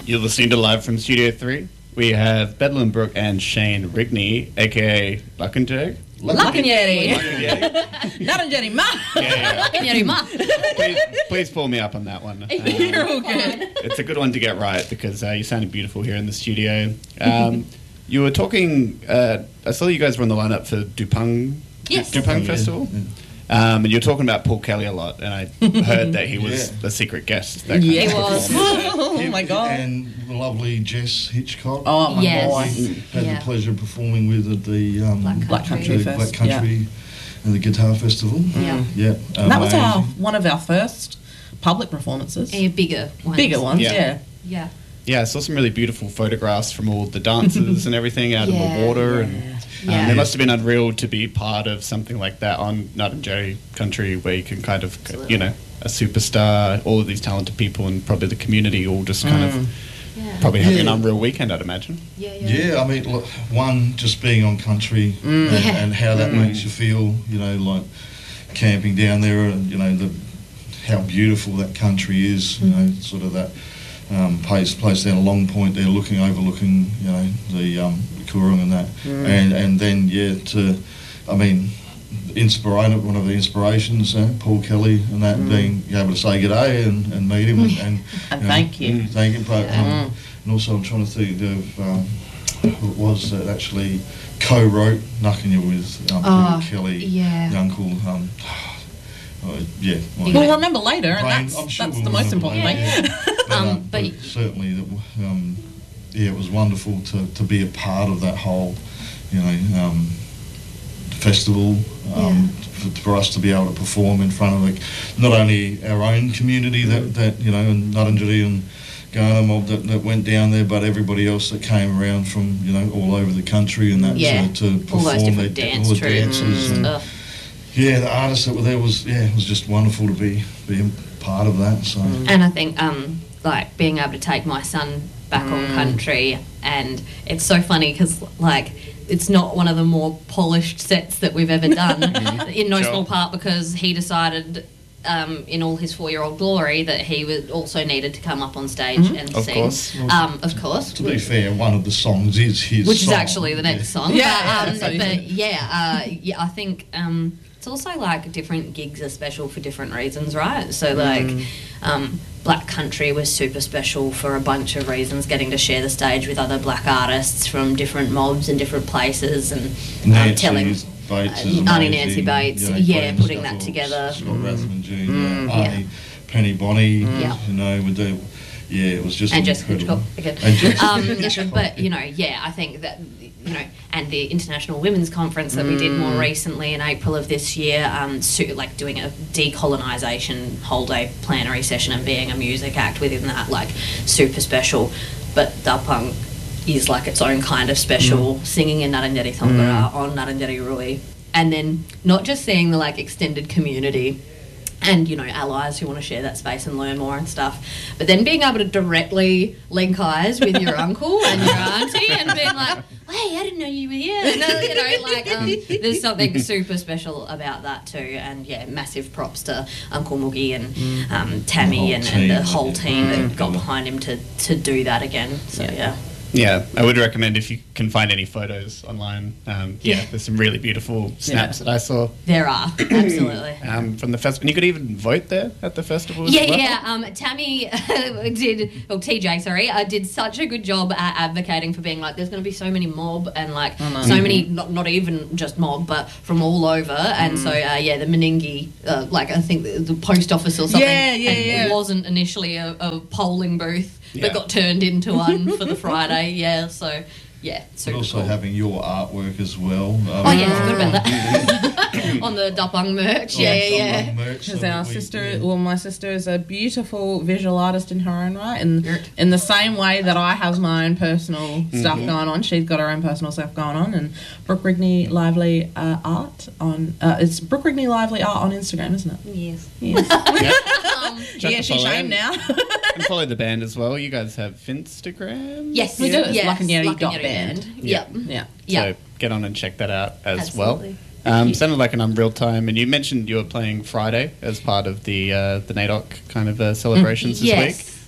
You're listening to Live from Studio 3. We have Bedlam Brooke and Shane Rigney, a.k.a. Luckengate. Luckengate. Luckengate ma. Luckengate ma. Please pull me up on that one. You're all good. It's a good one to get right because you sounded beautiful here in the studio. You were talking, I saw you guys were on the lineup for Dupang Festival. Yeah. And you were talking about Paul Kelly a lot, and I heard that he was a secret guest. That He kind of was. performance. Oh my God. And the lovely Jess Hitchcock. Oh my Yes. God. Had the pleasure of performing with at the Black Country Black Fest, Country and the Guitar Festival. Yeah. Yeah. That was amazing. one of our first public performances. Bigger ones. Bigger ones, Yeah. yeah. Yeah. Yeah, I saw some really beautiful photographs from all the dancers and everything out in Yeah, the water. And Yeah. it must have been unreal to be part of something like that on Nut and Jerry Country, where you can kind of, Absolutely. a superstar, all of these talented people, and probably the community all just kind of Yeah. probably having an Yeah. unreal weekend, I'd imagine. Yeah, I mean, look, one, just being on country and how that makes you feel, like camping down there and, how beautiful that country is, sort of that place down a Long Point there overlooking, the Coorong and that. And then, one of the inspirations, Paul Kelly and that, being able to say g'day and meet him and thank you. Thank him. And also I'm trying to think of who it was that actually co-wrote Nucking with Paul Kelly, yeah. the uncle. We'll remember later, and I'm that's sure the we'll most remember important later. thing. But certainly, it was wonderful to be a part of that whole, festival. For us to be able to perform in front of not only our own community that and Nuttingere and Ghana mob that went down there, but everybody else that came around from all over the country and that to perform all those different all the dances and the artists that were there was just wonderful to be a part of that. So And I think being able to take my son back on country, and it's so funny because it's not one of the more polished sets that we've ever done, in no small part because he decided in all his 4-year-old glory that he would also needed to come up on stage and Of sing. course. Of course. to be fair, one of the songs is his Which is song. actually the next song. Yeah, But, so you I think it's also different gigs are special for different reasons, right? So Black Country was super special for a bunch of reasons, getting to share the stage with other black artists from different mobs and different places, and telling Bates is Auntie amazing, Nancy Bates, Glenn putting that Scuffle, together. Scott Rathman Jr., Auntie Penny Bonnie, with the it was just and Jessica incredible. Hitchcock again. And Jessica Hitchcock. But I think that and the International Women's Conference that we did more recently in April of this year, doing a decolonisation whole day plenary session and being a music act within that, super special. But Dapang is its own kind of special, singing in Ngarrindjeri Tongara on Ngarrindjeri Rui, and then not just seeing the extended community and allies who want to share that space and learn more and stuff, but then being able to directly link eyes with your uncle and your auntie and being like, hey, I didn't know you were here. There's something super special about that too. And massive props to Uncle Moogie and Tammy and the whole team that got behind him to do that again. So Yeah, I would recommend if you can find any photos online. There's some really beautiful snaps that I saw. There are, absolutely. From the festival. And you could even vote there at the festival as well? Tammy TJ, did such a good job at advocating for being there's going to be so many mob and so many, not even just mob, but from all over. And so, the Meningi, I think the post office or something, it wasn't initially a polling booth, but got turned into one for the Friday. Super But also cool. having your artwork as well. Forgot about that. On the Dapang merch, Because my sister is a beautiful visual artist in her own right, and in the same way that I have my own personal stuff going on, she's got her own personal stuff going on. And Brooke Rigney Lively Art on it's Brooke Rigney Lively Art on Instagram, isn't it? Yes. She's shamed now. And follow the band as well. You guys have Finstagram? Yes, We do. It's Yes, Luckengate.band. Yep. So get on and check that out as Absolutely. well. Sounded like an unreal time. And you mentioned you were playing Friday as part of the NAIDOC kind of celebrations this week.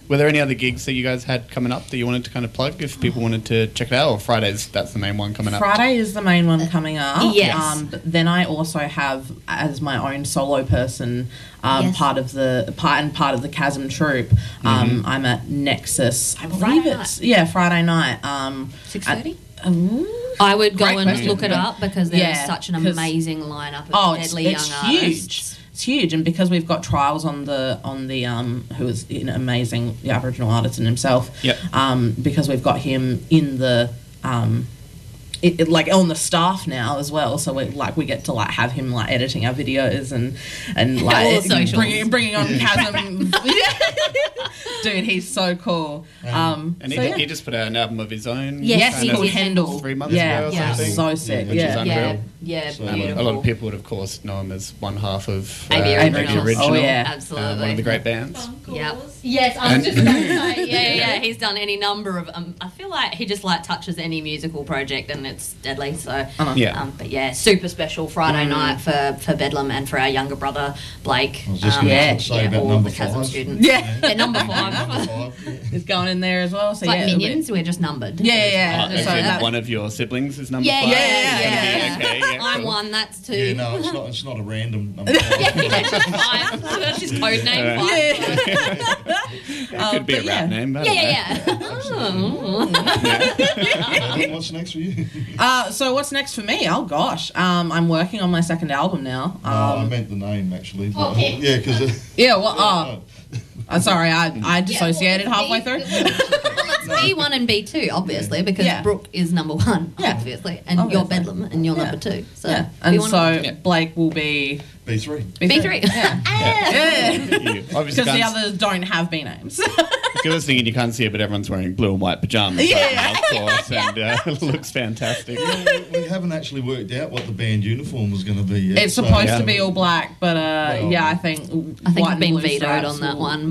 Were there any other gigs that you guys had coming up that you wanted to kind of plug if people wanted to check it out? Or Fridays, that's the main one coming up? Friday is the main one coming up. Yes. But then I also have, as my own solo person, part of the Chasm troupe. I'm at Nexus. I believe Friday night. 6:30. I would go and look it up because there's such an amazing lineup of deadly young artists. It's huge, and because we've got Trials on the who is an amazing Aboriginal artist in himself. Yep. Because we've got him in the like on the staff now as well, so we get to like have him like editing our videos and like bringing on Chasm. Dude, he's so cool. And he just put out an album of his own. Yes, he called Handle 3 months ago or something. So sick. Which is unreal. Yeah, So beautiful. a lot of people would, of course, know him as one half of AB the Original. Oh, yeah. Absolutely. One of the great bands. Yep. Yes, I was just about to say. Yeah. He's done any number of. I feel like he just like touches any musical project and it's deadly. So, but yeah, super special Friday night for Bedlam and for our younger brother Blake. I was just going to say about all number the Chasm 5. students. Yeah. Number 5. Number 5. It's going in there as well. So It's like Minions, we're just numbered. Yeah. So that one of your siblings is number Yeah, 5? yeah. Okay, yeah, I'm cool. one, that's 2. Yeah, no, it's not a random number. That's 5. That's his code name. 5. It could be a rap name. I don't know. Yeah. What's next for you? So what's next for me? Oh gosh, I'm working on my second album now. I meant the name actually. Yeah, because I'm sorry, I dissociated halfway through. Well, it's B1 and B2, obviously, because Brooke is number 1, obviously, and you're Bedlam, and you're number 2. So and B1 so Blake will be B3. B3. Obviously, because the others don't have B names. if you're listening and you can't see it, but everyone's wearing blue and white pajamas right now, of course, and it looks fantastic. We haven't actually worked out what the band uniform was going to be yet. It's supposed to be all black, but I think I've white been and blue vetoed stripes on that will- one.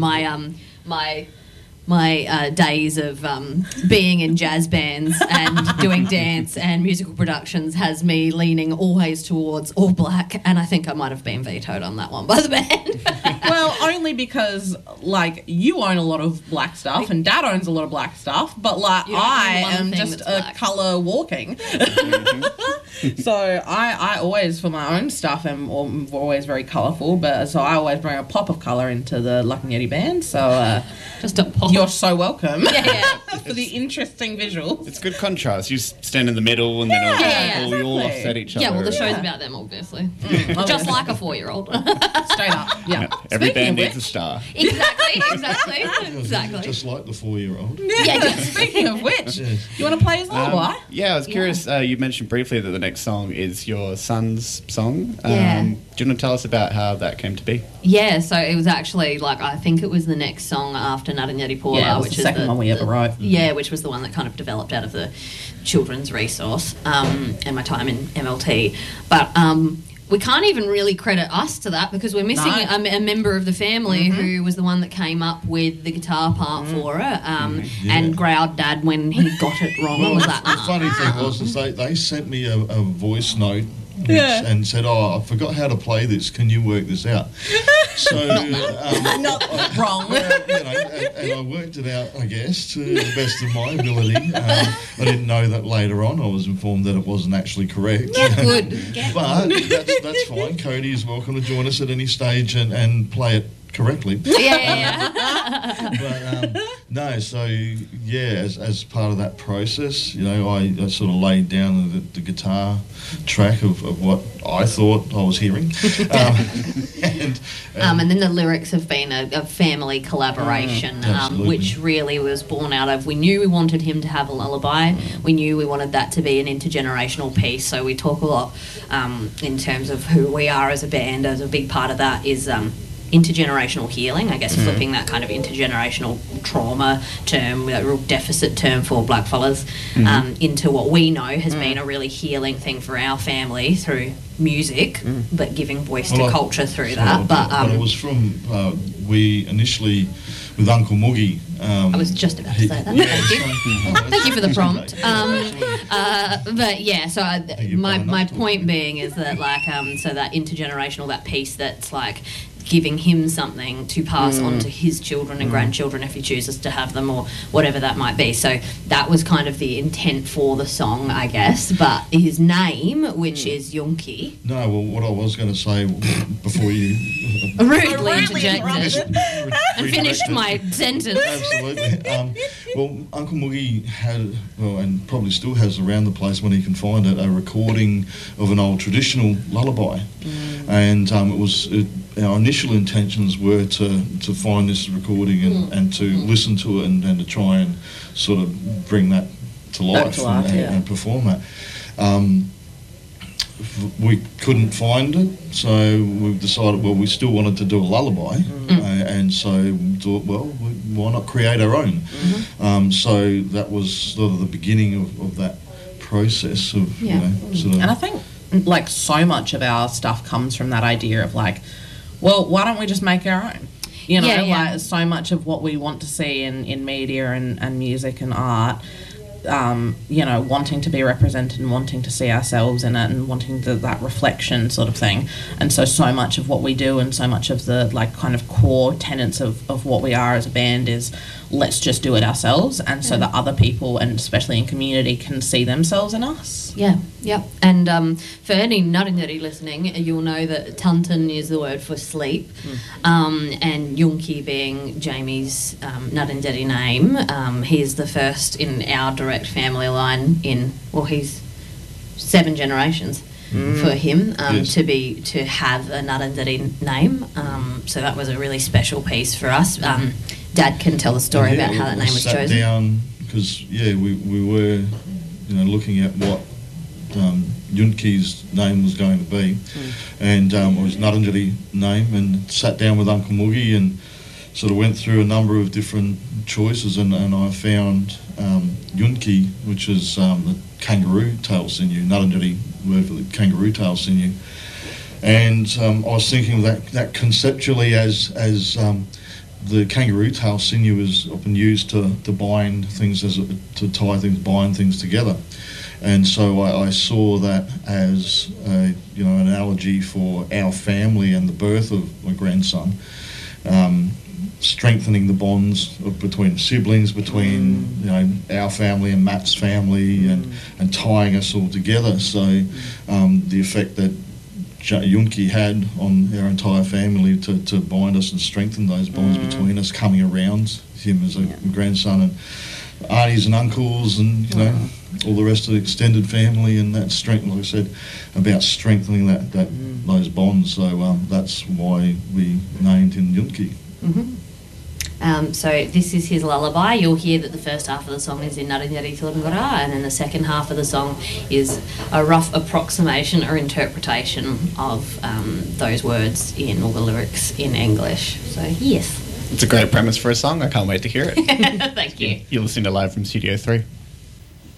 My days of being in jazz bands and doing dance and musical productions has me leaning always towards all black, and I think I might have been vetoed on that one by the band. Well, only because like you own a lot of black stuff and Dad owns a lot of black stuff, but like You don't own I one am thing just that's a black. colour walking. So I always for my own stuff am always very colourful, but so I always bring a pop of colour into the Luck and Yeti band. So Just a pop. you're so welcome. Yeah. For the interesting visuals. It's good contrast. You stand in the middle and then you all exactly. offset each other. Yeah, well, the show's about them, obviously. Oh, Just like a 4-year-old. Straight up. Yeah. Every Speaking band of needs a which- star. Exactly. Just like the 4-year-old. Yeah, just Speaking of which, Yeah. you want to play as Lullaby? Yeah, I was curious. You mentioned briefly that the next song is your son's song. Yeah. Do you want to tell us about how that came to be? Yeah, so it was actually like I think it was the next song after Nat and Yeti Paula, Yeah, it was which the is second one we ever wrote. Yeah, which was the one that kind of developed out of the children's resource and my time in MLT. But we can't even really credit us to that because we're missing a member of the family who was the one that came up with the guitar part for it and growled Dad when he got it wrong. Well, Was that the funny thing was is they sent me a voice note and said, "Oh, I forgot how to play this. Can you work this out?" So Not wrong. and I worked it out, I guess, to the best of my ability. I didn't know that later on. I was informed that it wasn't actually correct. good? But that's fine. Cody is welcome to join us at any stage and play it correctly. Yeah. But no, so yeah, as part of that process, I sort of laid down the guitar track of what I thought I was hearing, And then the lyrics have been a family collaboration, which really was born out of, we knew we wanted him to have a lullaby. We knew we wanted that to be an intergenerational piece. So we talk a lot in terms of who we are as a band. As a big part of that is intergenerational healing, I guess, flipping that kind of intergenerational trauma term, a real deficit term for blackfellas, into what we know has been a really healing thing for our family through music, but giving voice to culture through that. But it was from we initially with Uncle Moogie. I was just about to say that. Thank you. Thank you for the prompt. But yeah, so my point being is that so that intergenerational, that piece that's like giving him something to pass on to his children and grandchildren if he chooses to have them, or whatever that might be. So that was kind of the intent for the song, I guess. But his name, which is Yunki. No, well, what I was going to say before you rudely interjected and finished my sentence. Absolutely. Well, Uncle Moogie had, well, and probably still has around the place when he can find it, a recording of an old traditional lullaby. And it was our initial intentions were to find this recording and to listen to it and to try and sort of bring that to life, and perform that. We couldn't find it, so we decided, well, we still wanted to do a lullaby, and so we thought, well, why not create our own? So that was sort of the beginning of that process of, you know, sort of... And I think, like, so much of our stuff comes from that idea of, like, well, why don't we just make our own? You know, like, so much of what we want to see in media and music and art, you know, wanting to be represented and wanting to see ourselves in it and wanting that reflection sort of thing. And so much of what we do and so much of the, like, kind of core tenets of what we are as a band is let's just do it ourselves, and so that other people, and especially in community, can see themselves in us. Yeah, yep. And for any Ngarrindjeri listening, you'll know that Tantan is the word for sleep, and Yunki being Jamie's Ngarrindjeri name. He's the first in our direct family line he's 7 generations for him to have a Ngarrindjeri name. So that was a really special piece for us. Dad can tell the story about how that name was chosen. Sat down because we were, you know, looking at what Yunki's name was going to be, and it was Ngarrindjeri name, and sat down with Uncle Moogie and sort of went through a number of different choices, and I found Yunki, which is the kangaroo tail sinew, Ngarrindjeri word for the kangaroo tail sinew, and I was thinking that conceptually as the kangaroo tail sinew is often used to bind things, to tie things, bind things together. And so I saw that as an analogy for our family and the birth of my grandson, strengthening the bonds between siblings, between our family and Matt's family, and tying us all together. So the effect that Yunki had on our entire family to bind us and strengthen those bonds between us, coming around him as a grandson, and aunties and uncles, and all the rest of the extended family, and that strength, like I said, about strengthening those bonds. So that's why we named him Yunki. So this is his lullaby. You'll hear that the first half of the song is in Ngarrindjeri Thorngora, and then the second half of the song is a rough approximation or interpretation of those words in all the lyrics in English. So yes. It's a great premise for a song. I can't wait to hear it. Thank you. You're listening to Live from Studio 3.